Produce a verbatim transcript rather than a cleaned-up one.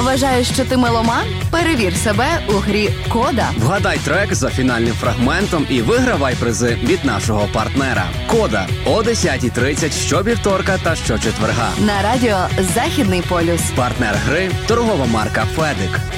Вважаєш, що ти меломан? Перевір себе у грі «Кода». Вгадай трек за фінальним фрагментом і вигравай призи від нашого партнера. «Кода» о десята тридцять щовівторка та щочетверга. На радіо «Західний полюс». Партнер гри – торгова марка «Федик».